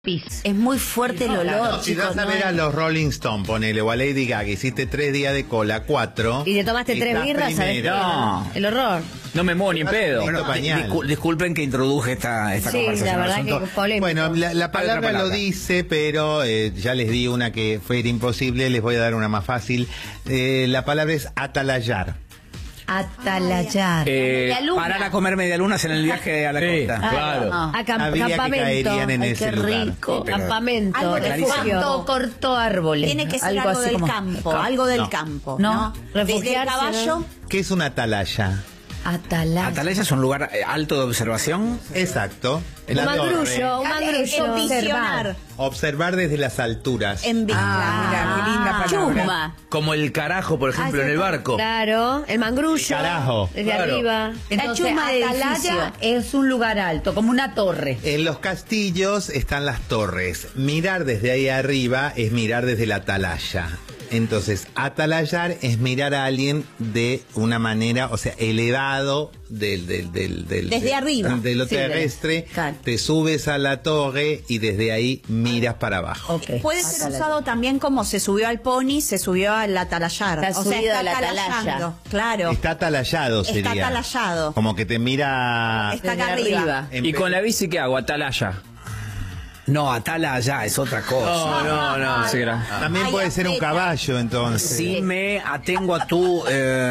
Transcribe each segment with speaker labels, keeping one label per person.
Speaker 1: Es muy fuerte el olor,
Speaker 2: No, si vas a ver a los Rolling Stones, ponele, o a Lady Gaga, hiciste 3 días de cola, 4.
Speaker 1: Y te tomaste 3 birras, ¿sabes?
Speaker 3: No.
Speaker 1: El horror.
Speaker 3: No me muevo ni en pedo.
Speaker 2: Bueno,
Speaker 3: disculpen que introduje esta conversación.
Speaker 1: Sí, la verdad que es polémico.
Speaker 2: Bueno, la palabra lo dice, pero ya les di una que fue imposible, les voy a dar una más fácil. La palabra es atalayar.
Speaker 1: Atalayar.
Speaker 3: Parar a comer medialunas en el viaje a la costa.
Speaker 4: Claro.
Speaker 2: Habría que
Speaker 1: Campamento.
Speaker 2: caerían en
Speaker 1: Ay,
Speaker 2: ese
Speaker 1: qué
Speaker 2: lugar.
Speaker 1: rico.
Speaker 3: Pero-
Speaker 1: Campamento.
Speaker 5: Algo de
Speaker 1: refugio.
Speaker 5: cortó árboles.
Speaker 1: Tiene que ser algo
Speaker 5: así
Speaker 1: del
Speaker 5: como-
Speaker 1: campo.
Speaker 5: Algo del
Speaker 2: No.
Speaker 5: campo.
Speaker 1: No.
Speaker 5: ¿No? Desde el
Speaker 1: Refugiarse,
Speaker 5: caballo.
Speaker 1: ¿no?
Speaker 2: ¿Qué es una atalaya?
Speaker 1: Atalaya.
Speaker 3: Atalaya es un lugar alto de observación.
Speaker 2: Exacto.
Speaker 1: Un
Speaker 2: La torre.
Speaker 1: mangrullo, un mangrullo.
Speaker 5: Visionar.
Speaker 2: Observar desde las alturas.
Speaker 5: En vista.
Speaker 4: Mira, qué linda palabra.
Speaker 1: Chuma.
Speaker 4: Como el carajo, por ejemplo, en el barco.
Speaker 1: Claro, el mangrullo.
Speaker 2: Carajo.
Speaker 1: Desde
Speaker 4: Claro.
Speaker 1: arriba.
Speaker 5: Entonces,
Speaker 1: la chuma de
Speaker 5: atalaya
Speaker 1: edificio.
Speaker 5: es un lugar alto, como una torre.
Speaker 2: En los castillos están las torres. Mirar desde ahí arriba es mirar desde la atalaya. Entonces, atalayar es mirar a alguien de una manera, o sea, elevado
Speaker 5: Desde arriba.
Speaker 2: de lo
Speaker 5: Sí,
Speaker 2: terrestre.
Speaker 5: claro.
Speaker 2: Te subes a la torre y desde ahí miras para abajo.
Speaker 5: Okay. Puede ser usado también como se subió al pony, se subió al atalayar.
Speaker 1: Está subido a la atalaya.
Speaker 5: atalayando. Claro.
Speaker 2: Está atalayado,
Speaker 5: Está
Speaker 2: sería.
Speaker 5: atalayado.
Speaker 2: Como que te mira.
Speaker 5: Está
Speaker 1: Desde
Speaker 5: acá arriba.
Speaker 3: ¿Y con la bici qué hago? Atalaya.
Speaker 6: No, Atalaya es otra cosa.
Speaker 4: No.
Speaker 3: Sí, era.
Speaker 2: También
Speaker 5: Hay
Speaker 2: puede ser un
Speaker 5: atleta.
Speaker 2: caballo, entonces.
Speaker 6: Si me atengo a tu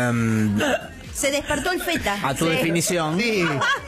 Speaker 5: Se despertó el feta.
Speaker 6: a tu definición.
Speaker 2: Sí,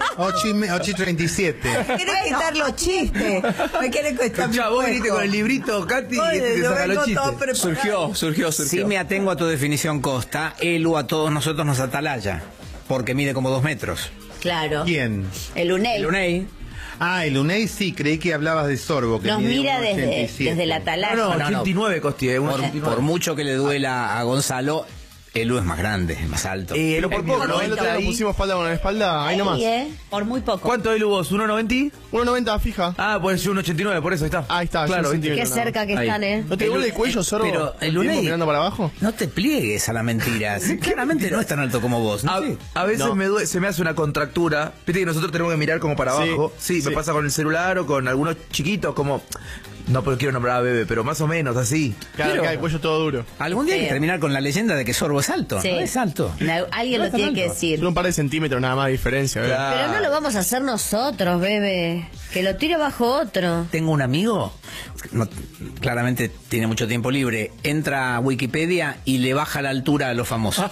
Speaker 2: 8:37.
Speaker 5: ¿Querés quitar los chistes? ¿Me querés contar?
Speaker 4: Escuchá, vos viniste con el librito, Katy, y te saca los chistes.
Speaker 3: Surgió.
Speaker 6: Si me atengo a tu definición, Costa, Elu a todos nosotros nos atalaya, porque mide como 2 metros.
Speaker 1: Claro.
Speaker 2: ¿Quién?
Speaker 1: El UNEI.
Speaker 6: El UNEI.
Speaker 2: Ah, el UNEI sí, creí que hablabas de Sorbo. Que
Speaker 1: Nos
Speaker 2: mide
Speaker 1: mira
Speaker 2: 1,87.
Speaker 1: desde la atalaya.
Speaker 4: No,
Speaker 6: No,
Speaker 4: 89 costía.
Speaker 6: Por mucho que le duela a Gonzalo, Elu es más grande, es más alto.
Speaker 4: Pero por poco,
Speaker 7: No, el otro día nos pusimos espalda con la espalda, ahí nomás.
Speaker 5: Por muy poco.
Speaker 4: ¿Cuánto es vos? ¿1.90?
Speaker 7: 1.90 fija.
Speaker 4: Ah, pues 1.89, por eso ahí está.
Speaker 7: Ahí está,
Speaker 4: Claro,
Speaker 7: 1
Speaker 4: ¿viste?
Speaker 7: centímetro.
Speaker 1: Qué cerca que
Speaker 4: Ahí.
Speaker 1: están, ¿eh?
Speaker 7: ¿No te duele el cuello, Sorbo?
Speaker 6: Pero el
Speaker 7: ¿Tiempo
Speaker 6: UNEI-
Speaker 7: mirando para abajo?
Speaker 6: No te pliegues a la mentira. Claramente no es tan alto como vos. ¿no?
Speaker 4: A veces se me hace una contractura. Viste que nosotros tenemos que mirar como para
Speaker 7: Sí,
Speaker 4: abajo. Sí, me
Speaker 7: sí.
Speaker 4: pasa con el celular o con algunos chiquitos como... No pero quiero nombrar a Bebe, pero más o menos así.
Speaker 7: Claro,
Speaker 6: Pero-
Speaker 7: acá el cuello todo duro.
Speaker 6: Algún día hay que terminar con la leyenda de que Sorbo es alto.
Speaker 1: Sí.
Speaker 6: No es alto.
Speaker 1: Alguien
Speaker 6: No
Speaker 1: lo
Speaker 6: es tan
Speaker 1: tiene que
Speaker 6: alto.
Speaker 1: decir.
Speaker 7: Son un par de centímetros nada más de diferencia. ¿verdad?
Speaker 4: Claro.
Speaker 1: Pero no lo vamos a hacer nosotros, bebé. Que lo tire bajo otro.
Speaker 6: Tengo un amigo, claramente tiene mucho tiempo libre, entra a Wikipedia y le baja la altura a los famosos.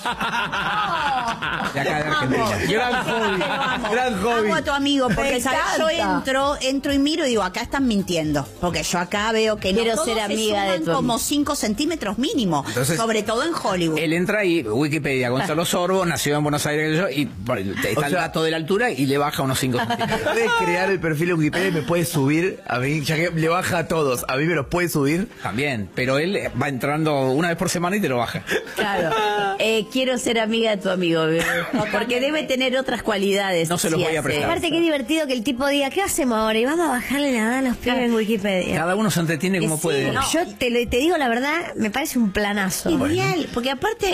Speaker 6: De acá de Argentina.
Speaker 4: Gran hobby, gran hobby.
Speaker 5: Amo a tu amigo, porque
Speaker 1: Me
Speaker 5: ¿sabes? Yo
Speaker 1: encanta.
Speaker 5: entro y miro y digo, acá están mintiendo. Porque yo acá veo que
Speaker 1: Quiero
Speaker 5: todos
Speaker 1: ser
Speaker 5: se
Speaker 1: amiga de
Speaker 5: suman
Speaker 1: tu
Speaker 5: como
Speaker 1: amigo.
Speaker 5: 5 centímetros mínimo.
Speaker 6: Entonces,
Speaker 5: sobre todo en Hollywood.
Speaker 6: Él entra y Wikipedia, Gonzalo Sorbo, nació en Buenos Aires, y bueno, está el
Speaker 4: sea-
Speaker 6: dato de la altura y le baja unos 5 centímetros.
Speaker 4: Puedes crear el perfil de Wikipedia y me puedes subir a mí, ya que le baja a todos. A mí me los puedes subir.
Speaker 6: También, pero él va entrando una vez por semana y te lo baja.
Speaker 1: Claro. Quiero ser amiga de tu amigo, bebé. Porque debe tener otras cualidades.
Speaker 6: No se los voy a prestar.
Speaker 1: Aparte, qué divertido que el tipo diga, ¿qué hacemos ahora? Y vamos a bajarle la edad a los pibes en Wikipedia.
Speaker 6: Cada uno se entretiene como
Speaker 1: Sí,
Speaker 6: puede.
Speaker 1: no, yo te digo la verdad, me parece un planazo.
Speaker 5: Genial, porque aparte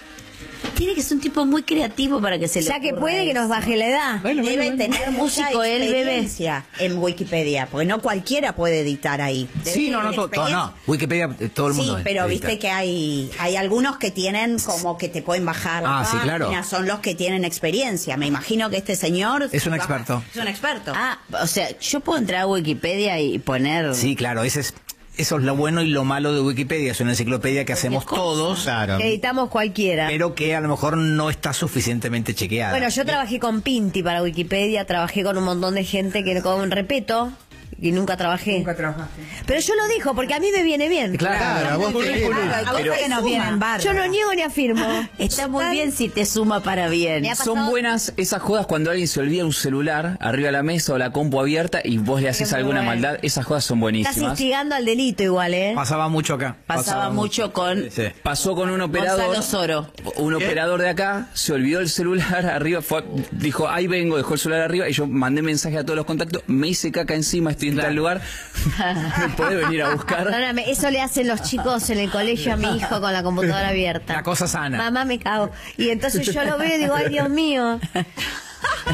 Speaker 5: tiene que ser un tipo muy creativo para que se le
Speaker 1: Ya que
Speaker 5: ocurra
Speaker 1: puede que
Speaker 5: eso.
Speaker 1: nos baje la edad.
Speaker 5: Debe tener mucha
Speaker 1: músico él, bebé.
Speaker 5: experiencia en Wikipedia, porque no cualquiera puede editar ahí. Debe
Speaker 6: Sí, no,
Speaker 5: tener
Speaker 6: no,
Speaker 5: experiencia.
Speaker 6: no. Wikipedia, todo el mundo.
Speaker 5: Sí, pero
Speaker 6: edita.
Speaker 5: viste que hay algunos que tienen como que te pueden bajar la
Speaker 6: Ah, sí, claro.
Speaker 5: página, son los que tienen experiencia. Me imagino que este señor
Speaker 6: Es un experto.
Speaker 5: Es un experto.
Speaker 1: Ah, o sea, yo puedo entrar a Wikipedia y poner...
Speaker 6: Sí, claro, eso es lo bueno y lo malo de Wikipedia. Es una enciclopedia que hacemos todos,
Speaker 2: Claro.
Speaker 1: Que editamos cualquiera.
Speaker 6: pero que a lo mejor no está suficientemente chequeada.
Speaker 1: Bueno, yo trabajé con Pinti para Wikipedia, trabajé con un montón de gente que con repeto y nunca trabajé.
Speaker 5: Nunca trabajaste.
Speaker 1: Pero yo lo dijo porque a mí me viene bien.
Speaker 2: Claro, a vos te viene.
Speaker 5: A vos que nos vienen bárbaros.
Speaker 1: Yo no niego ni afirmo.
Speaker 5: Está muy bien si te suma para bien.
Speaker 1: Me ha pasado-
Speaker 3: Son buenas esas jodas cuando alguien se olvida un celular arriba de la mesa o la compu abierta y vos le haces
Speaker 1: Qué
Speaker 3: alguna
Speaker 1: bueno.
Speaker 3: maldad. Esas jodas son
Speaker 1: Estás
Speaker 3: buenísimas.
Speaker 1: instigando al delito igual, ¿eh?
Speaker 6: Pasaba mucho acá.
Speaker 5: Pasaba mucho con
Speaker 6: Sí.
Speaker 3: Pasó con un operador.
Speaker 5: Gonzalo Soro.
Speaker 3: Un operador de acá se olvidó el celular arriba, dijo, ahí vengo, dejó el celular arriba y yo mandé mensaje a todos los contactos, me hice caca encima, estoy en tal lugar, me podés venir a buscar.
Speaker 1: Perdóname, eso le hacen los chicos en el colegio a mi hijo con la computadora abierta.
Speaker 6: La cosa sana.
Speaker 1: Mamá, me cago. Y entonces yo lo veo y digo, ay, Dios mío.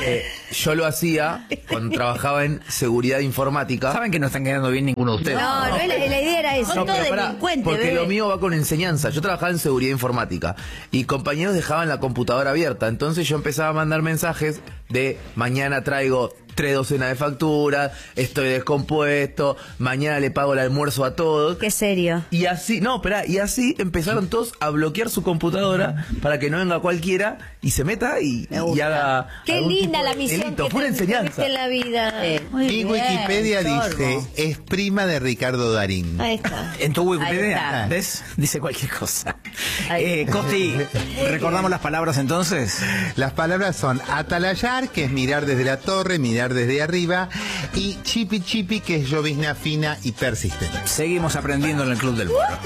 Speaker 4: Yo lo hacía cuando trabajaba en seguridad informática.
Speaker 6: Saben que no están quedando bien ninguno de ustedes.
Speaker 1: No, la idea era eso.
Speaker 5: Son todos
Speaker 4: pero pará,
Speaker 5: delincuentes,
Speaker 4: porque
Speaker 5: bebé.
Speaker 4: lo mío va con enseñanza. Yo trabajaba en seguridad informática y compañeros dejaban la computadora abierta. Entonces yo empezaba a mandar mensajes de mañana traigo 3 docenas de facturas, estoy descompuesto, mañana le pago el almuerzo a todos.
Speaker 1: Qué serio.
Speaker 4: Y así, no, esperá, y así empezaron todos a bloquear su computadora para que no venga cualquiera y se meta y haga.
Speaker 1: Qué
Speaker 4: algún
Speaker 1: linda
Speaker 4: tipo
Speaker 1: la
Speaker 4: de
Speaker 1: misión
Speaker 4: delito.
Speaker 1: que
Speaker 4: Pura
Speaker 1: tuviste
Speaker 4: enseñanza.
Speaker 1: en la vida.
Speaker 5: Muy
Speaker 2: Mi
Speaker 5: bien,
Speaker 2: Wikipedia
Speaker 5: Sorbo.
Speaker 2: dice, es prima de Ricardo Darín.
Speaker 1: Ahí está.
Speaker 6: En tu
Speaker 5: Ahí
Speaker 6: Wikipedia,
Speaker 5: está.
Speaker 6: ¿ves? Dice cualquier cosa.
Speaker 1: Ahí.
Speaker 6: Costi, ¿recordamos las palabras entonces?
Speaker 2: Las palabras son atalayar, que es mirar desde la torre, mirar desde arriba, y chipi chipi, que es llovizna fina y persistente.
Speaker 6: Seguimos aprendiendo en el Club del Burro.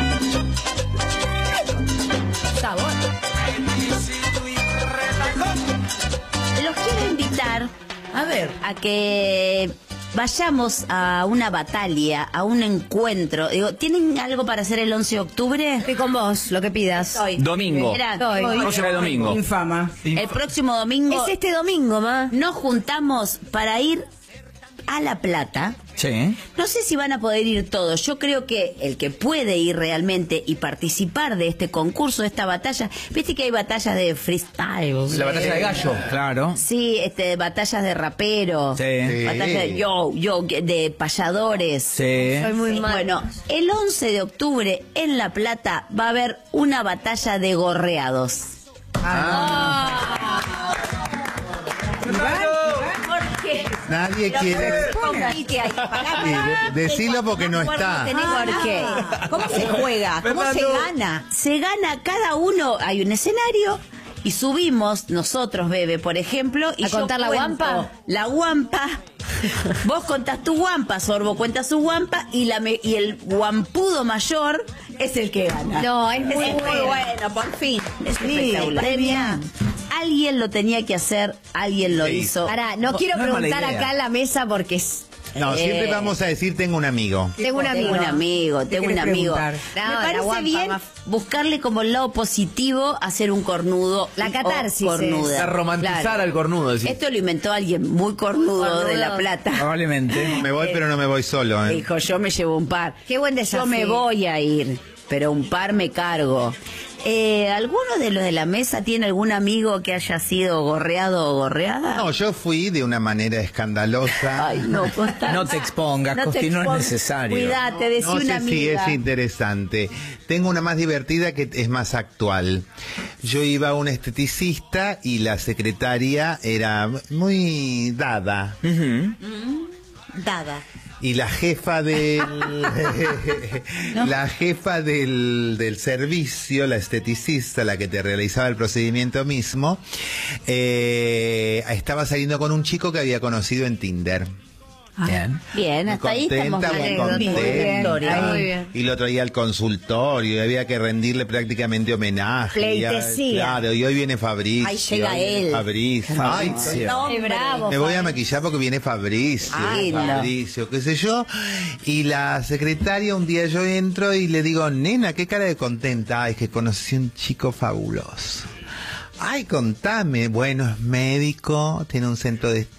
Speaker 1: Sabor.
Speaker 5: Los quiero invitar
Speaker 4: A ver.
Speaker 5: a que vayamos a una batalla, a un encuentro. Digo, ¿tienen algo para hacer el 11 de octubre?
Speaker 1: Estoy con vos, lo que pidas.
Speaker 3: Domingo.
Speaker 5: Mirá,
Speaker 3: ¿Cómo será el domingo?
Speaker 6: Infama.
Speaker 5: el próximo domingo
Speaker 1: Es este domingo, ma.
Speaker 5: nos juntamos para ir a La Plata.
Speaker 6: Sí.
Speaker 5: No sé si van a poder ir todos. Yo creo que el que puede ir realmente y participar de este concurso, de esta batalla, viste que hay batallas de freestyle.
Speaker 4: La batalla de gallo.
Speaker 6: Claro.
Speaker 5: Sí, batallas de rapero.
Speaker 6: Sí.
Speaker 5: Batallas de de payadores.
Speaker 6: Sí.
Speaker 1: Soy muy mal.
Speaker 5: Bueno, el 11 de octubre en La Plata va a haber una batalla de gorreados. ¿Por qué?
Speaker 2: Nadie quiere...
Speaker 5: Compite ahí.
Speaker 2: Decilo porque no está.
Speaker 5: ¿Por qué? ¿Cómo se juega? ¿Cómo se gana? Se gana cada uno, hay un escenario y subimos nosotros, Bebe, por ejemplo, y
Speaker 1: ¿A contar la
Speaker 5: cuento
Speaker 1: guampa?
Speaker 5: La guampa. Vos contás tu guampa, Sorbo cuenta su guampa y el guampudo mayor es el que gana.
Speaker 1: No, es muy
Speaker 5: bueno, por fin. Es
Speaker 1: Sí,
Speaker 5: espectacular.
Speaker 1: premia.
Speaker 5: Alguien lo tenía que hacer, alguien lo hizo.
Speaker 1: Pará, no quiero
Speaker 6: no es mala
Speaker 1: preguntar
Speaker 6: idea.
Speaker 1: acá en la mesa porque es...
Speaker 2: No, siempre vamos a decir tengo un amigo.
Speaker 1: Tengo un amigo.
Speaker 5: Tengo un amigo.
Speaker 1: No,
Speaker 5: Me
Speaker 1: la
Speaker 5: parece
Speaker 1: guampa
Speaker 5: bien
Speaker 1: más-
Speaker 5: buscarle como el lado positivo, hacer un cornudo.
Speaker 1: La
Speaker 5: o
Speaker 1: catarsis
Speaker 5: cornuda.
Speaker 4: A romantizar
Speaker 1: Claro.
Speaker 4: al cornudo. Decir.
Speaker 5: Esto lo inventó alguien muy cornudo,
Speaker 1: Cornudo.
Speaker 5: de La Plata.
Speaker 6: Probablemente.
Speaker 2: Me voy, pero no me voy solo. ¿eh?
Speaker 5: Dijo, yo me llevo un par.
Speaker 1: Qué buen desafío.
Speaker 5: Yo me voy a ir, pero un par me cargo. ¿Alguno de los de la mesa tiene algún amigo que haya sido gorreado o gorreada?
Speaker 2: No, yo fui de una manera escandalosa.
Speaker 5: Ay, no, Costa.
Speaker 6: No te expongas,
Speaker 5: No te
Speaker 6: Costi, no es
Speaker 5: expongas.
Speaker 6: necesario.
Speaker 5: Cuídate, decí
Speaker 2: No
Speaker 5: una
Speaker 2: sé si
Speaker 5: amiga.
Speaker 2: es interesante. Tengo una más divertida que es más actual. Yo iba a un esteticista y la secretaria era muy dada.
Speaker 5: Dada.
Speaker 2: Y la jefa del servicio, la esteticista, la que te realizaba el procedimiento mismo, estaba saliendo con un chico que había conocido en Tinder.
Speaker 6: Bien.
Speaker 5: Bien,
Speaker 2: Muy
Speaker 5: hasta ahí estamos
Speaker 2: contenta, muy
Speaker 5: bien.
Speaker 2: contenta.
Speaker 5: Muy bien, historia.
Speaker 1: Muy bien.
Speaker 2: Y lo traía al consultorio y había que rendirle prácticamente homenaje.
Speaker 1: Pleitesía.
Speaker 2: Claro, y hoy viene Fabricio.
Speaker 5: Ahí llega
Speaker 2: hoy viene
Speaker 5: él.
Speaker 2: Fabricio. Ay,
Speaker 1: Qué bravo.
Speaker 2: me voy a maquillar porque viene Fabricio.
Speaker 5: Ay, no.
Speaker 2: Fabricio, qué sé yo. Y la secretaria, un día yo entro y le digo, nena, qué cara de contenta. Ay, que conocí un chico fabuloso. Ay, contame. Bueno, es médico, tiene un centro de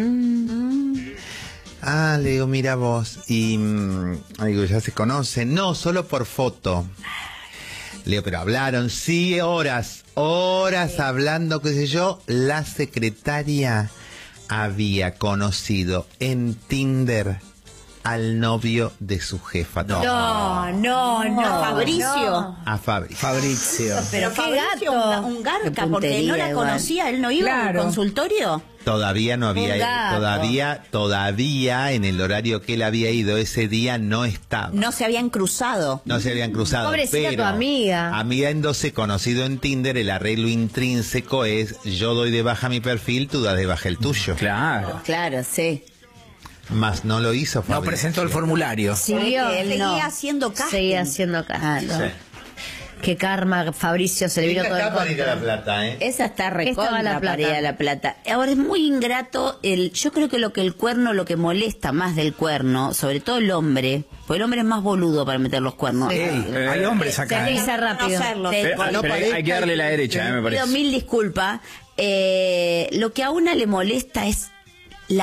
Speaker 2: Ah, le digo, mira vos. Y digo, ya se conocen. No, solo por foto. Le digo, pero hablaron, sí, horas hablando, qué sé yo. La secretaria había conocido en Tinder al novio de su jefa.
Speaker 1: No,
Speaker 5: Fabricio.
Speaker 1: no.
Speaker 2: A Fabricio.
Speaker 6: Fabricio.
Speaker 5: Pero
Speaker 1: Qué
Speaker 5: Fabricio,
Speaker 1: gato.
Speaker 5: un garca,
Speaker 1: Qué
Speaker 5: porque no
Speaker 1: puntería
Speaker 5: la
Speaker 1: igual.
Speaker 5: conocía, él no iba al
Speaker 6: Claro.
Speaker 5: consultorio.
Speaker 2: Todavía no había
Speaker 1: Un
Speaker 2: ido.
Speaker 1: gato.
Speaker 2: Todavía en el horario que él había ido ese día no estaba.
Speaker 5: No se habían cruzado.
Speaker 2: No se habían cruzado.
Speaker 1: Pobrecita
Speaker 2: pero
Speaker 1: tu amiga.
Speaker 2: Amigándose, conocido en Tinder, el arreglo intrínseco es yo doy de baja mi perfil, tú das de baja el tuyo.
Speaker 6: Claro.
Speaker 5: Claro, sí.
Speaker 2: Más no lo hizo
Speaker 6: No
Speaker 2: Fabricio.
Speaker 6: presentó el formulario.
Speaker 1: Siguió.
Speaker 5: Porque él
Speaker 1: Seguía
Speaker 5: seguía haciendo casting.
Speaker 1: Seguía haciendo casting.
Speaker 2: Sí.
Speaker 1: Qué karma, Fabricio, se le vino todo el
Speaker 2: Está para ir a La
Speaker 1: contra.
Speaker 2: Plata, ¿eh?
Speaker 5: Esa está
Speaker 1: Estaba
Speaker 5: recontra
Speaker 1: La Plata.
Speaker 5: para ir a La Plata. Ahora es muy ingrato yo creo que lo que molesta más del cuerno, sobre todo el hombre, porque el hombre es más boludo para meter los cuernos.
Speaker 6: Ey, hay hombres
Speaker 1: Se
Speaker 6: acá.
Speaker 1: desliza rápido.
Speaker 5: Conocerlos.
Speaker 3: Pero hay que darle la derecha, me
Speaker 5: Pido
Speaker 3: parece.
Speaker 5: mil disculpas. lo que a una le molesta es el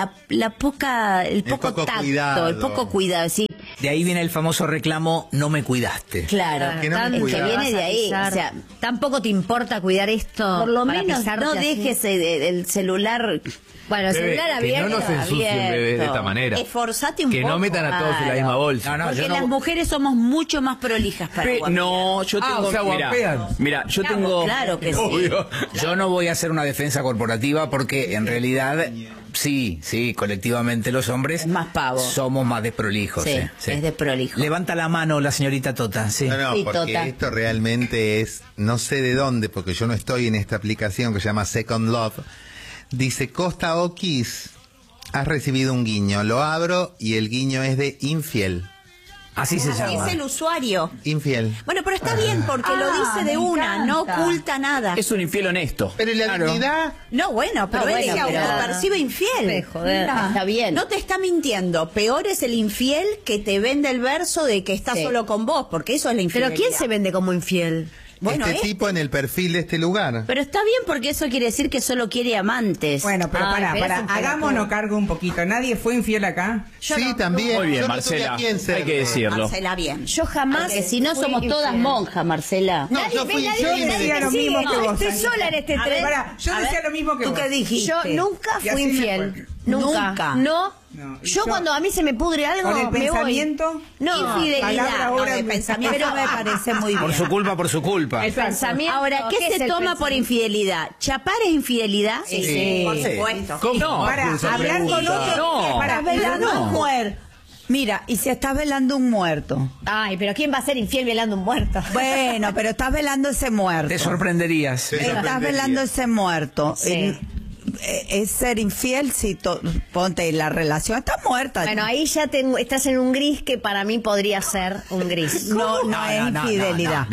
Speaker 5: poco
Speaker 2: poco
Speaker 5: tacto,
Speaker 2: cuidado.
Speaker 5: el poco cuidado. Sí,
Speaker 6: De ahí viene el famoso reclamo, no me cuidaste.
Speaker 5: claro.
Speaker 2: Que no me
Speaker 1: Tan-
Speaker 2: cuidaba.
Speaker 5: Que viene de ahí. O sea,
Speaker 1: tampoco te importa cuidar esto.
Speaker 5: por lo
Speaker 1: para
Speaker 5: menos
Speaker 1: pisarte
Speaker 5: no
Speaker 1: así.
Speaker 5: dejes el celular.
Speaker 1: Bueno, el
Speaker 4: Bebé,
Speaker 1: celular
Speaker 4: que
Speaker 1: abierto.
Speaker 4: no nos ensucien, bebé, de esta manera.
Speaker 5: Esforzate un
Speaker 4: Que
Speaker 5: poco.
Speaker 4: no metan a todos en la misma bolsa.
Speaker 6: No, no,
Speaker 5: Porque
Speaker 6: yo no-
Speaker 5: las mujeres somos mucho más prolijas para guapear.
Speaker 3: No, yo tengo...
Speaker 4: o sea, guapean.
Speaker 3: mira, yo tengo...
Speaker 5: Claro que sí.
Speaker 4: Obvio.
Speaker 6: Yo no voy a hacer una defensa corporativa porque en realidad sí, colectivamente los hombres
Speaker 5: Es más pavo.
Speaker 6: somos más desprolijos.
Speaker 5: Sí, es desprolijo.
Speaker 6: Levanta la mano la señorita Tota, sí.
Speaker 2: No,
Speaker 5: Sí,
Speaker 2: porque
Speaker 5: Tota.
Speaker 2: esto realmente es, no sé de dónde, porque yo no estoy en esta aplicación que se llama Second Love. Dice, Costa Okis, has recibido un guiño. Lo abro y el guiño es de infiel.
Speaker 6: Así se
Speaker 5: Así
Speaker 6: llama.
Speaker 5: es el usuario.
Speaker 2: Infiel.
Speaker 5: Bueno, pero está bien porque lo dice de
Speaker 8: me
Speaker 5: una, no
Speaker 8: encanta.
Speaker 5: oculta nada.
Speaker 3: Es un infiel honesto.
Speaker 2: Pero ¿y la
Speaker 3: Claro.
Speaker 2: dignidad?
Speaker 5: No, bueno, pero
Speaker 1: No,
Speaker 5: él
Speaker 1: bueno,
Speaker 5: se
Speaker 1: pero-
Speaker 5: autopercibe infiel.
Speaker 1: Sí, joder.
Speaker 5: Mira,
Speaker 1: Está bien.
Speaker 5: No te está mintiendo. Peor es el infiel que te vende el verso de que está
Speaker 1: Sí.
Speaker 5: solo con vos, porque eso es la
Speaker 1: Pero
Speaker 5: infidelidad.
Speaker 1: ¿quién se vende como infiel?
Speaker 5: Bueno,
Speaker 2: este tipo en el perfil de este lugar.
Speaker 5: Pero está bien porque eso quiere decir que solo quiere amantes.
Speaker 8: Bueno, pero
Speaker 1: Ay, pero es un
Speaker 8: hagámonos
Speaker 1: pelotudo.
Speaker 8: cargo un poquito. ¿Nadie fue infiel acá?
Speaker 2: Sí, también.
Speaker 3: Muy bien,
Speaker 2: Yo no tuve
Speaker 3: Marcela.
Speaker 2: a quién
Speaker 3: Hay
Speaker 2: serle.
Speaker 3: que decirlo.
Speaker 5: Marcela, bien.
Speaker 1: Yo jamás.
Speaker 5: Porque si no
Speaker 1: fui
Speaker 5: somos todas
Speaker 1: infiel.
Speaker 5: monjas, Marcela.
Speaker 2: No, yo fui
Speaker 1: nadie
Speaker 2: yo
Speaker 1: me
Speaker 2: y me
Speaker 8: decía lo
Speaker 1: sigue,
Speaker 8: mismo que
Speaker 1: no,
Speaker 8: vos,
Speaker 1: estoy
Speaker 8: Anita.
Speaker 1: sola en este
Speaker 8: A ver,
Speaker 1: tren.
Speaker 8: pará, yo
Speaker 5: A
Speaker 8: decía
Speaker 5: ver,
Speaker 8: lo mismo que
Speaker 5: ¿tú
Speaker 8: vos.
Speaker 5: qué dijiste?
Speaker 1: Yo nunca
Speaker 8: Y
Speaker 1: fui
Speaker 8: así me
Speaker 1: infiel.
Speaker 8: fue.
Speaker 1: Nunca. No.
Speaker 8: No, y
Speaker 1: Yo
Speaker 8: yo-
Speaker 1: cuando a mí se me pudre algo,
Speaker 8: Con el
Speaker 1: me
Speaker 8: pensamiento,
Speaker 1: voy. No,
Speaker 8: palabra
Speaker 5: Infidelidad.
Speaker 8: ahora
Speaker 5: No, de
Speaker 8: me-
Speaker 5: pensamiento
Speaker 8: pero-
Speaker 5: me parece muy bien.
Speaker 6: Por su culpa.
Speaker 1: el pensamiento.
Speaker 5: Ahora, ¿qué
Speaker 1: es
Speaker 5: se
Speaker 1: el
Speaker 5: toma por
Speaker 1: pensamiento?
Speaker 5: infidelidad? ¿Chapar es infidelidad?
Speaker 1: Sí.
Speaker 5: Por supuesto.
Speaker 3: ¿Cómo? No.
Speaker 8: Para
Speaker 4: esa
Speaker 8: hablar con
Speaker 4: pregunta.
Speaker 8: otro.
Speaker 3: No.
Speaker 8: Para
Speaker 9: velando
Speaker 3: no.
Speaker 9: un muerto. Mira, y si estás velando un muerto.
Speaker 1: Ay, pero ¿quién va a ser infiel velando un muerto?
Speaker 9: Bueno, pero estás velando ese muerto.
Speaker 6: Te sorprenderías.
Speaker 2: Te
Speaker 9: Estás
Speaker 2: sorprendería.
Speaker 9: velando ese muerto.
Speaker 1: Sí.
Speaker 9: Es ser infiel si ponte la relación está muerta.
Speaker 1: Bueno, ahí ya estás en un gris que para mí podría ser un gris.
Speaker 9: no es infidelidad.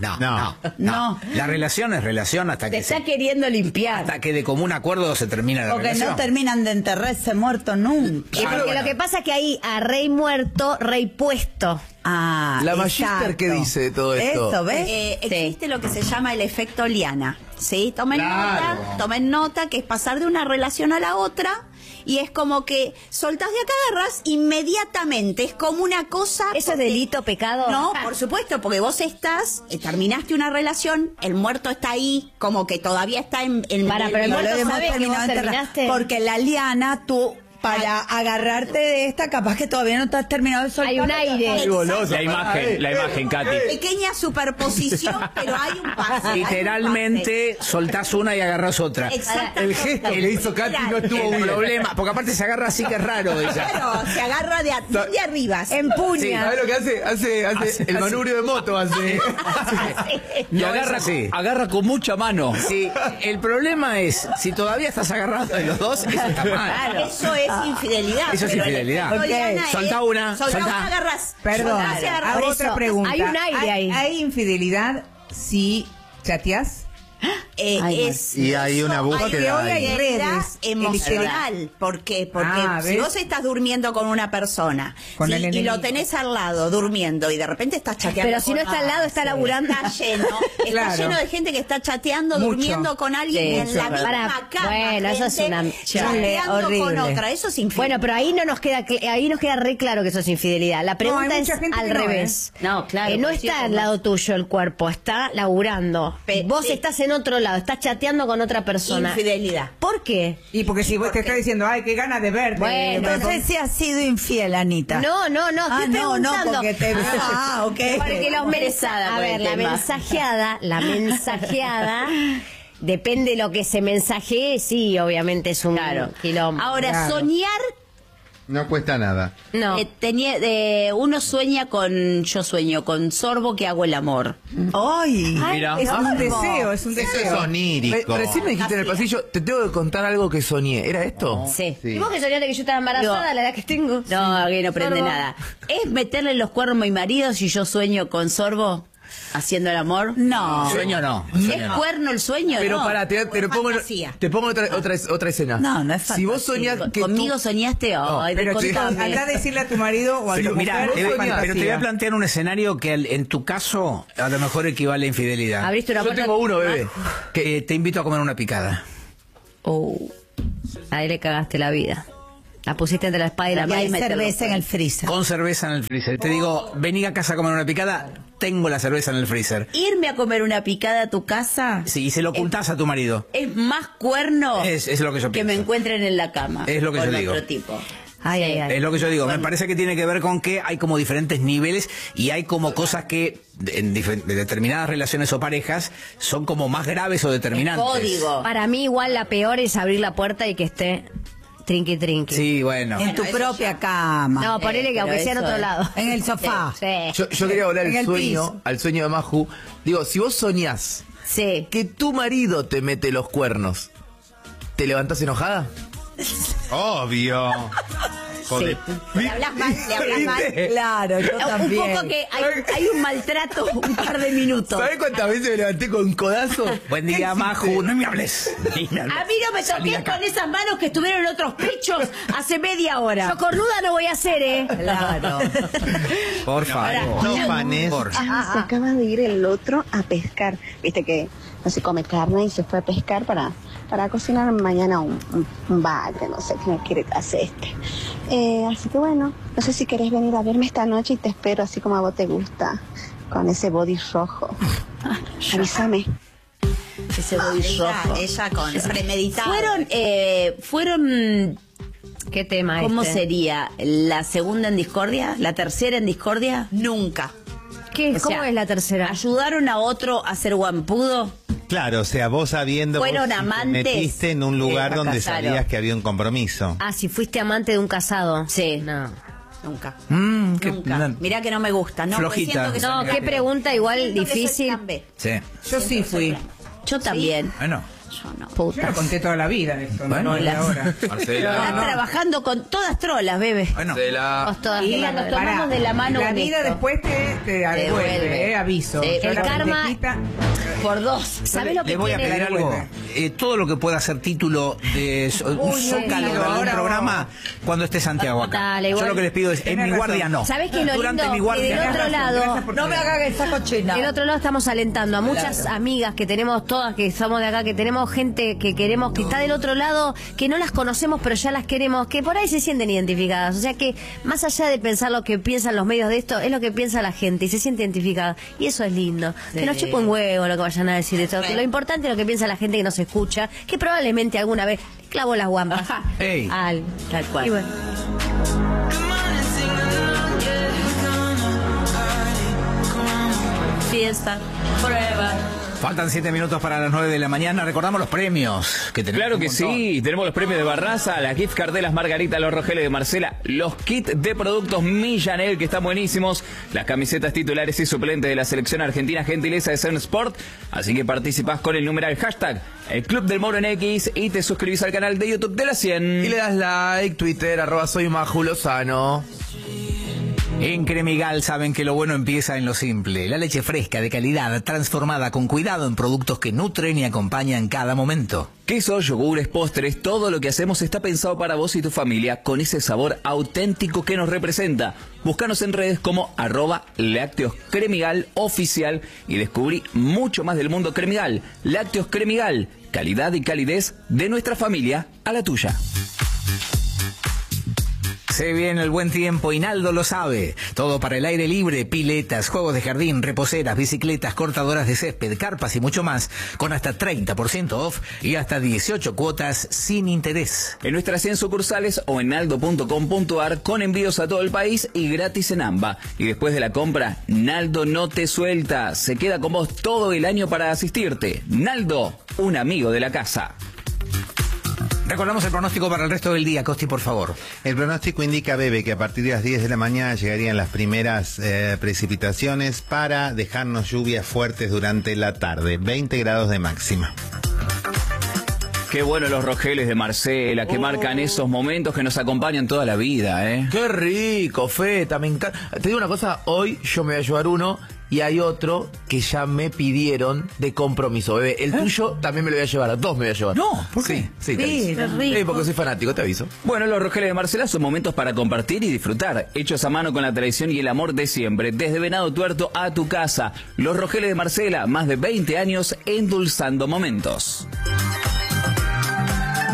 Speaker 6: No. La relación es relación hasta
Speaker 1: Te
Speaker 6: que
Speaker 1: está queriendo limpiar.
Speaker 6: hasta que de común acuerdo se termina la
Speaker 9: Porque
Speaker 6: relación.
Speaker 9: no terminan de enterrar ese muerto nunca.
Speaker 1: Y porque lo que pasa es que ahí a rey muerto, rey puesto.
Speaker 9: Ah,
Speaker 4: La Magister,
Speaker 9: exacto.
Speaker 4: ¿qué dice de todo esto?
Speaker 9: Eso, ¿ves?
Speaker 5: Existe lo que se llama el efecto Liana. ¿Sí? Tomen nota que es pasar de una relación a la otra y es como que soltás de acá, agarrás inmediatamente. Es como una cosa.
Speaker 1: ¿Eso es delito, pecado?
Speaker 5: No, por supuesto, porque vos estás, terminaste una relación, el muerto está ahí, como que todavía está en
Speaker 1: Para, pero el
Speaker 9: No
Speaker 1: muerto
Speaker 9: lo hemos
Speaker 1: sabe que
Speaker 9: terminado
Speaker 1: vos
Speaker 9: de enterrar.
Speaker 1: terminaste.
Speaker 9: Porque la liana, tú, para agarrarte de esta, capaz que todavía no te has terminado de soltar.
Speaker 1: Hay un aire.
Speaker 3: La imagen, Katy.
Speaker 5: Pequeña superposición, pero hay un paso.
Speaker 6: Literalmente soltás una y agarrás otra.
Speaker 5: Exactamente.
Speaker 4: El gesto que hizo Katy no estuvo
Speaker 6: El
Speaker 4: bien.
Speaker 6: problema, porque aparte se agarra así que es raro ella.
Speaker 5: Claro, se agarra de arriba.
Speaker 1: Empuña.
Speaker 4: ¿Sabes lo que hace? Hace el manubrio de moto, hace.
Speaker 3: Y
Speaker 6: No,
Speaker 3: agarra,
Speaker 6: es así.
Speaker 3: agarra con mucha mano.
Speaker 6: Sí, el problema es, si todavía estás agarrado de los dos, eso está mal.
Speaker 5: Eso es infidelidad.
Speaker 6: Eso es
Speaker 5: pero el
Speaker 6: infidelidad.
Speaker 5: efecto
Speaker 9: Ok,
Speaker 5: Liana es-
Speaker 6: soltá una,
Speaker 5: soltá
Speaker 6: soltá.
Speaker 5: una, agarrás.
Speaker 8: Perdón,
Speaker 5: Soltás y agarrás.
Speaker 8: hago
Speaker 1: Por
Speaker 8: otra
Speaker 1: eso,
Speaker 8: pregunta.
Speaker 1: hay un aire ahí.
Speaker 8: ¿Hay infidelidad si chateás?
Speaker 2: Y hay una búsqueda
Speaker 5: Porque hoy hay
Speaker 2: ahí.
Speaker 5: redes emocional. ¿Por qué? Porque
Speaker 8: Ah,
Speaker 5: si
Speaker 8: ¿ves?
Speaker 5: vos estás durmiendo con una persona
Speaker 8: Con el
Speaker 5: y
Speaker 8: enemigo.
Speaker 5: lo tenés al lado durmiendo y de repente estás chateando.
Speaker 1: Pero si no
Speaker 5: con-
Speaker 1: está al lado, está laburando.
Speaker 5: Está lleno. Está
Speaker 8: Claro.
Speaker 5: lleno de gente que está chateando,
Speaker 8: Mucho.
Speaker 5: durmiendo con alguien
Speaker 1: Sí,
Speaker 5: y en
Speaker 1: eso
Speaker 5: la
Speaker 1: es
Speaker 5: misma
Speaker 1: verdad.
Speaker 5: cama.
Speaker 1: Bueno, eso es
Speaker 5: gente
Speaker 1: una
Speaker 5: chateando con
Speaker 9: horrible.
Speaker 5: otra. Eso es infiel.
Speaker 1: Bueno, pero ahí no nos queda ahí nos queda re claro que eso es infidelidad. La pregunta
Speaker 8: hay
Speaker 1: es
Speaker 8: mucha gente
Speaker 1: al
Speaker 8: que no,
Speaker 1: revés.
Speaker 5: No, claro,
Speaker 1: no
Speaker 5: por
Speaker 1: está
Speaker 5: cierto,
Speaker 1: al lado tuyo el cuerpo, está laburando. Vos
Speaker 5: sí.
Speaker 1: estás en otro lado, estás chateando con otra persona.
Speaker 5: Infidelidad.
Speaker 1: ¿Por qué?
Speaker 8: Y porque si vos te está diciendo, ay, qué ganas de verte.
Speaker 1: Bueno,
Speaker 9: No sé si has sido infiel, Anita.
Speaker 1: No, estoy preguntando.
Speaker 9: porque te... Ah, ok.
Speaker 1: Porque los
Speaker 5: Interesada
Speaker 1: a
Speaker 5: por
Speaker 1: ver,
Speaker 5: el
Speaker 1: la
Speaker 5: tema.
Speaker 1: mensajeada, depende de lo que se mensajee, sí, obviamente es un quilombo.
Speaker 5: Ahora,
Speaker 8: Claro.
Speaker 5: soñar.
Speaker 2: No cuesta nada.
Speaker 1: No.
Speaker 5: Uno sueña yo sueño con sorbo que hago el amor.
Speaker 9: Ay,
Speaker 3: Mira.
Speaker 8: Es un deseo, es un
Speaker 2: Eso es
Speaker 8: deseo.
Speaker 2: onírico.
Speaker 4: Recién me dijiste en el pasillo, te tengo que contar algo que soñé. ¿Era esto?
Speaker 1: Sí.
Speaker 2: Sí.
Speaker 1: ¿Y vos que soñaste que yo estaba embarazada,
Speaker 5: No.
Speaker 1: la edad que tengo?
Speaker 5: No, que no prende
Speaker 1: Sorbo.
Speaker 5: nada. ¿Es meterle los cuernos a mi marido si yo sueño con sorbo haciendo el amor?
Speaker 9: no.
Speaker 6: Sueño no.
Speaker 5: ¿Es cuerno el sueño?
Speaker 4: Pero
Speaker 5: no.
Speaker 4: pará, te lo pongo,
Speaker 5: Fantasía.
Speaker 4: te pongo otra escena.
Speaker 9: No es
Speaker 4: Si vos soñás que
Speaker 5: ¿Conmigo
Speaker 4: tú...
Speaker 5: soñaste? Ay,
Speaker 8: Pero chicos,
Speaker 5: contame.
Speaker 8: anda a decirle a tu marido o a
Speaker 6: Pero
Speaker 8: tu
Speaker 6: mira,
Speaker 8: mujer,
Speaker 6: pero te voy a
Speaker 8: fantasía.
Speaker 6: plantear un escenario que en tu caso a lo mejor equivale a infidelidad.
Speaker 1: Abriste una
Speaker 4: Yo
Speaker 1: puerta.
Speaker 4: tengo uno, bebé.
Speaker 6: Que te invito a comer una picada.
Speaker 1: Ahí le cagaste la vida. La pusiste entre la espada y la
Speaker 9: Y
Speaker 1: pared.
Speaker 9: hay cerveza en el freezer.
Speaker 6: Con cerveza en el freezer. Te digo, vení a casa a comer una picada, tengo la cerveza en el freezer.
Speaker 5: Irme a comer una picada a tu casa
Speaker 6: Sí, y se lo ocultás a tu marido.
Speaker 5: es más cuerno
Speaker 6: Es lo que yo
Speaker 5: que me
Speaker 6: pienso.
Speaker 5: encuentren en la cama.
Speaker 6: Es lo que
Speaker 5: con
Speaker 6: yo digo.
Speaker 5: otro tipo.
Speaker 1: Ay, ay, ay.
Speaker 6: Es lo que yo digo. Me parece que tiene que ver con que hay como diferentes niveles y hay como cosas que en determinadas relaciones o parejas son como más graves o determinantes.
Speaker 5: Código.
Speaker 1: Para mí igual la peor es abrir la puerta y que esté trinqui trinqui.
Speaker 6: Sí, bueno.
Speaker 9: En tu propia cama.
Speaker 1: No, ponele que
Speaker 5: pero
Speaker 1: aunque sea en
Speaker 5: eso
Speaker 1: otro
Speaker 5: es-
Speaker 1: lado.
Speaker 9: En el sofá.
Speaker 1: Sí.
Speaker 4: Yo quería volver
Speaker 9: En
Speaker 4: al
Speaker 9: el
Speaker 4: sueño, de Maju. Digo, si vos soñás
Speaker 1: Sí.
Speaker 4: que tu marido te mete los cuernos, ¿te levantás enojada?
Speaker 2: Obvio. Joder.
Speaker 5: Le hablas mal, le hablas mal.
Speaker 9: Claro, yo
Speaker 5: Un
Speaker 9: también.
Speaker 5: poco que hay un maltrato un par de minutos.
Speaker 4: ¿Sabés cuántas veces me levanté con un codazo?
Speaker 6: Buen día, Maju. No me hables. Ni me hables.
Speaker 5: A mí no me
Speaker 6: Salí de
Speaker 5: toques
Speaker 6: acá.
Speaker 5: con esas manos que estuvieron en otros pechos hace media hora.
Speaker 1: Yo cornuda no voy a hacer,
Speaker 9: Claro.
Speaker 6: Por favor.
Speaker 2: No panes.
Speaker 10: Ah, se acaba de ir el otro a pescar. Viste que no se come carne y se fue a pescar para cocinar mañana un bagre, no sé qué me quiere hacer este. Así que bueno, no sé si querés venir a verme esta noche y te espero así como a vos te gusta, con ese body rojo. Avísame.
Speaker 5: Ese body rojo.
Speaker 9: Ella con premeditado.
Speaker 5: Fueron,
Speaker 1: ¿Qué tema
Speaker 5: ¿cómo
Speaker 1: este?
Speaker 5: sería? ¿La segunda en discordia? ¿La tercera en discordia?
Speaker 9: Nunca.
Speaker 1: ¿Qué?
Speaker 5: O
Speaker 1: ¿Cómo
Speaker 5: sea,
Speaker 1: es la tercera?
Speaker 5: ¿Ayudaron a otro a ser guampudo?
Speaker 2: Claro, o sea, vos sabiendo,
Speaker 5: Fueron
Speaker 2: vos si te
Speaker 5: amantes,
Speaker 2: metiste en un lugar donde
Speaker 5: fracasaron.
Speaker 2: sabías que había un compromiso.
Speaker 1: Ah, si fuiste amante de un casado.
Speaker 5: Sí.
Speaker 1: No.
Speaker 5: Nunca.
Speaker 6: Qué-
Speaker 5: Nunca. Mirá que no me gusta. No,
Speaker 6: Flojita.
Speaker 5: siento que
Speaker 1: No,
Speaker 5: soy-
Speaker 1: qué pregunta igual
Speaker 5: siento que soy
Speaker 1: difícil.
Speaker 5: plan B.
Speaker 6: Sí.
Speaker 8: Yo sí fui.
Speaker 5: Yo también.
Speaker 6: Bueno.
Speaker 5: Yo no.
Speaker 8: Yo lo conté toda la vida esto, no
Speaker 6: Bueno,
Speaker 8: de ahora.
Speaker 5: Estás trabajando con todas trolas, bebé.
Speaker 6: Bueno.
Speaker 1: Vos todas
Speaker 5: Y
Speaker 1: todas
Speaker 5: nos
Speaker 1: de-
Speaker 5: tomamos
Speaker 8: Pará,
Speaker 5: de la mano
Speaker 8: La
Speaker 5: en
Speaker 8: vida
Speaker 5: esto.
Speaker 8: después te
Speaker 5: devuelve.
Speaker 8: devuelve, aviso.
Speaker 5: Sí.
Speaker 8: Yo
Speaker 1: El
Speaker 8: la
Speaker 1: karma-
Speaker 8: pendequita-
Speaker 5: Por dos.
Speaker 1: ¿Sabés lo que
Speaker 6: Le voy a
Speaker 1: tiene?
Speaker 6: pedir algo. Todo lo que pueda ser título de un
Speaker 8: Uy,
Speaker 6: zócalo de
Speaker 8: no,
Speaker 6: algún
Speaker 8: ahora
Speaker 6: programa cuando esté Santiago acá.
Speaker 1: Dale,
Speaker 6: Yo
Speaker 1: igual.
Speaker 6: lo que les pido es, en
Speaker 8: Tenés
Speaker 6: mi guardia
Speaker 8: razón.
Speaker 6: no.
Speaker 1: ¿Sabés qué es lo
Speaker 6: Durante
Speaker 1: lindo?
Speaker 6: mi
Speaker 1: Que
Speaker 6: guardia
Speaker 1: del
Speaker 6: no.
Speaker 1: otro lado,
Speaker 8: gracias por
Speaker 9: No me hagas esa cochina.
Speaker 1: del otro lado estamos alentando a muchas amigas que tenemos todas, que somos de acá, que tenemos gente que queremos, que está del otro lado, que no las conocemos pero ya las queremos, que por ahí se sienten identificadas. O sea que más allá de pensar lo que piensan los medios de esto, es lo que piensa la gente y se siente identificada. Y eso es lindo. Que nos chupa un huevo lo que vayan a decir de esto. Que lo importante es lo que piensa la gente que nos escucha, que probablemente alguna vez clavó las guampas.
Speaker 6: Ey.
Speaker 5: Tal cual.
Speaker 1: Y bueno.
Speaker 5: Fiesta. Forever.
Speaker 6: Faltan 7 minutos para las 9 de la mañana. Recordamos los premios que tenemos.
Speaker 3: Claro
Speaker 6: un
Speaker 3: que
Speaker 6: montón.
Speaker 3: sí, tenemos los premios de Barraza, la gift card de las Margaritas, los Rogeles de Marcela, los kits de productos Millanel que están buenísimos, las camisetas titulares y suplentes de la selección argentina, gentileza de Sun Sport, así que participás con el numeral hashtag el Club del Moro en X y te suscribís al canal de YouTube de la 100.
Speaker 4: Y le das like, Twitter, @soy Maju Lozano.
Speaker 6: En Cremigal saben que lo bueno empieza en lo simple. La leche fresca, de calidad, transformada con cuidado en productos que nutren y acompañan cada momento.
Speaker 3: Quesos, yogures, postres, todo lo que hacemos está pensado para vos y tu familia con ese sabor auténtico que nos representa. Búscanos en redes como @Lácteos Cremigal oficial y descubrí mucho más del mundo Cremigal. Lácteos Cremigal, calidad y calidez de nuestra familia a la tuya.
Speaker 6: Se viene el buen tiempo y Naldo lo sabe. Todo para el aire libre, piletas, juegos de jardín, reposeras, bicicletas, cortadoras de césped, carpas y mucho más, con hasta 30% off y hasta 18 cuotas sin interés.
Speaker 3: En nuestras 100 sucursales o en naldo.com.ar con envíos a todo el país y gratis en AMBA. Y después de la compra, Naldo no te suelta. Se queda con vos todo el año para asistirte. Naldo, un amigo de la casa.
Speaker 6: Recordamos el pronóstico para el resto del día, Costi, por favor.
Speaker 2: El pronóstico indica, Bebe, que a partir de las 10 de la mañana llegarían las primeras precipitaciones para dejarnos lluvias fuertes durante la tarde. 20 grados de máxima.
Speaker 3: Qué bueno los Rogeles de Marcela, que marcan esos momentos que nos acompañan toda la vida, ¿eh?
Speaker 4: Qué rico, Feta, me encanta. Te digo una cosa, hoy yo me voy a llevar uno y hay otro que ya me pidieron de compromiso, bebé. El tuyo también me lo voy a llevar, dos me voy a llevar.
Speaker 6: No, ¿por qué?
Speaker 4: Sí, te aviso. Porque soy fanático, te aviso.
Speaker 3: Bueno, los Rogeles de Marcela son momentos para compartir y disfrutar, hechos a mano con la tradición y el amor de siempre, desde Venado Tuerto a tu casa. Los Rogeles de Marcela, más de 20 años endulzando momentos.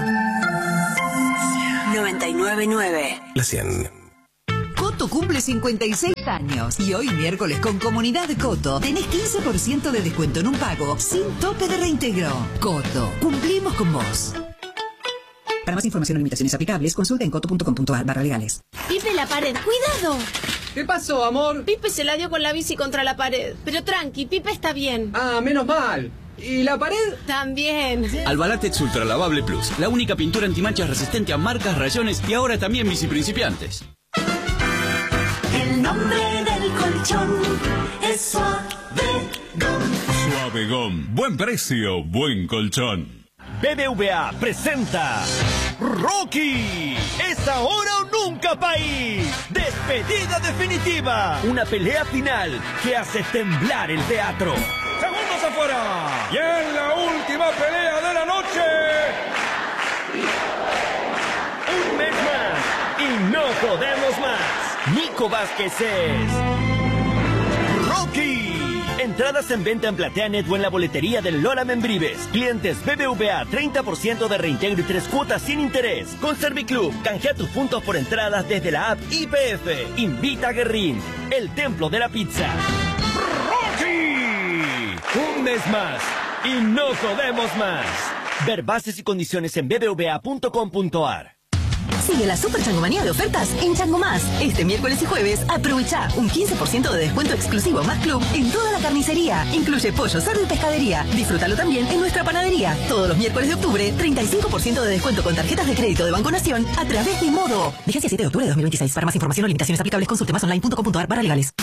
Speaker 11: 999.
Speaker 12: La 100.
Speaker 13: Coto cumple 56 años y hoy miércoles con Comunidad Coto tenés 15% de descuento en un pago sin tope de reintegro. Coto, cumplimos con vos.
Speaker 14: Para más información o limitaciones aplicables, consulta en coto.com.ar/legales.
Speaker 15: Pipe, la pared, cuidado.
Speaker 16: ¿Qué pasó, amor?
Speaker 15: Pipe se la dio con la bici contra la pared. Pero tranqui, Pipe está bien.
Speaker 16: Ah, menos mal. ¿Y la pared?
Speaker 15: También.
Speaker 17: Albalatex Ultra Lavable Plus, la única pintura antimanchas resistente a marcas, rayones y ahora también bici principiantes.
Speaker 11: El nombre del colchón es Suavegom.
Speaker 18: Suavegom. Buen precio, buen colchón.
Speaker 19: BBVA presenta Rocky. Es ahora o nunca, país. Despedida definitiva. Una pelea final que hace temblar el teatro.
Speaker 20: Segundos afuera. Y en la última pelea de la noche.
Speaker 19: Un mes más y no podemos más. Nico Vázquez es Rocky. Entradas en venta en PlateaNet o en la boletería del Lola Membrives. Clientes BBVA, 30% de reintegro y 3 cuotas sin interés. Con Serviclub, canjea tus puntos por entradas desde la app IPF. Invita a Guerrín, el templo de la pizza. ¡Rocky! Un mes más y no podemos más. Ver bases y condiciones en bbva.com.ar.
Speaker 21: Sigue la Super Changomanía de ofertas en Chango Más. Este miércoles y jueves, aprovecha un 15% de descuento exclusivo más club en toda la carnicería. Incluye pollo, cerdo y pescadería. Disfrútalo también en nuestra panadería. Todos los miércoles de octubre, 35% de descuento con tarjetas de crédito de Banco Nación a través de Modo. Vigencia 7 de octubre de 2026. Para más información o limitaciones aplicables, consulte masonline.com.ar/legales.